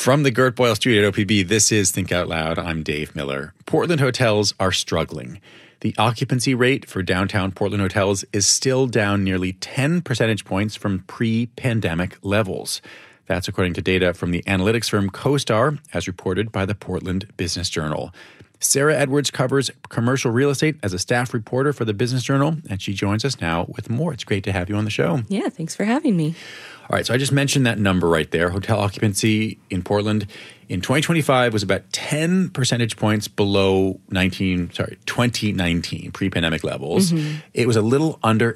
From the Gert Boyle Studio at OPB, this is Think Out Loud. I'm Dave Miller. Portland hotels are struggling. The occupancy rate for downtown Portland hotels is still down nearly 10 percentage points from pre-pandemic levels. That's according to data from the analytics firm CoStar, as reported by the Portland Business Journal. Sarah Edwards covers commercial real estate as a staff reporter for the Business Journal, and she joins us now with more. It's great to have you on the show. Yeah, thanks for having me. All right, so I just mentioned that number right there. Hotel occupancy in Portland in 2025 was about 10 percentage points below 2019 pre-pandemic levels. Mm-hmm. It was a little under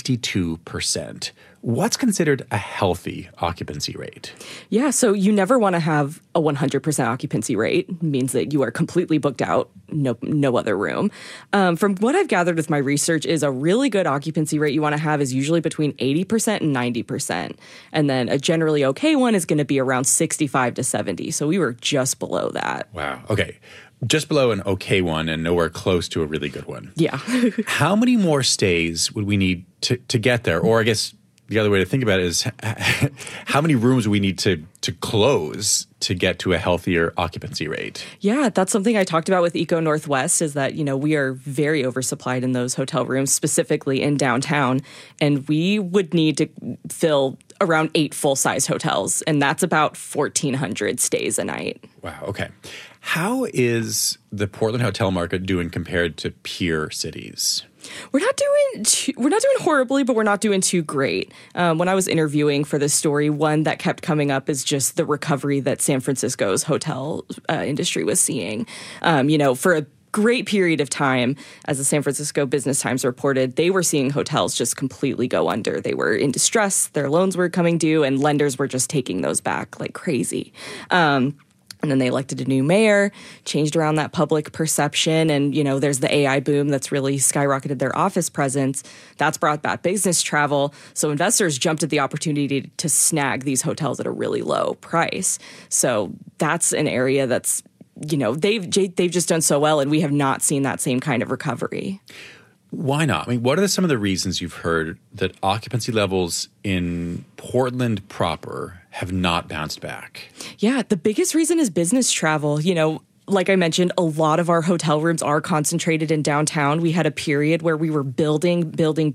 62%. What's considered a healthy occupancy rate? Yeah, so you never want to have a 100% occupancy rate. It means that you are completely booked out, no other room. From what I've gathered with my research is a really good occupancy rate you want to have is usually between 80% and 90%. And then a generally okay one is going to be around 65 to 70. So we were just below that. Wow. Okay. Just below an okay one and nowhere close to a really good one. Yeah. How many more stays would we need to get there? Or I guess the other way to think about it is how many rooms we need to close to get to a healthier occupancy rate? Yeah, that's something I talked about with Eco Northwest is that, we are very oversupplied in those hotel rooms, specifically in downtown. And we would need to fill around 8 full-size hotels, and that's about 1,400 stays a night. Wow, okay. How is the Portland hotel market doing compared to peer cities? We're not doing horribly, but we're not doing too great. When I was interviewing for this story, one that kept coming up is just the recovery that San Francisco's hotel industry was seeing. For a great period of time, as the San Francisco Business Times reported, they were seeing hotels just completely go under. They were in distress, their loans were coming due, and lenders were just taking those back like crazy. And then they elected a new mayor, changed around that public perception. And, there's the AI boom that's really skyrocketed their office presence. That's brought back business travel. So investors jumped at the opportunity to snag these hotels at a really low price. So that's an area that's, they've just done so well. And we have not seen that same kind of recovery. Why not? I mean, what are some of the reasons you've heard that occupancy levels in Portland proper have not bounced back? Yeah, the biggest reason is business travel. Like I mentioned, a lot of our hotel rooms are concentrated in downtown. We had a period where we were building.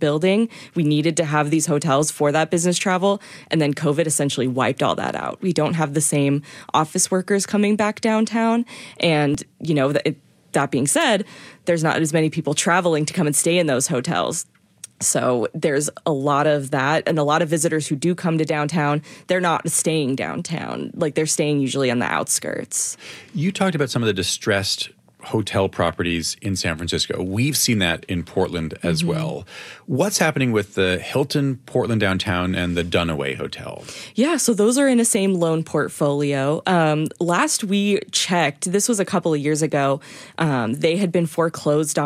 We needed to have these hotels for that business travel. And then COVID essentially wiped all that out. We don't have the same office workers coming back downtown. And, that being said, there's not as many people traveling to come and stay in those hotels. So there's a lot of that, and a lot of visitors who do come to downtown, they're not staying downtown. Like, they're staying usually on the outskirts. You talked about some of the distressed hotel properties in San Francisco. We've seen that in Portland as well. What's happening with the Hilton Portland Downtown and the Dunaway Hotel? Yeah, so those are in the same loan portfolio. Last we checked, this was a couple of years ago, they had been foreclosed on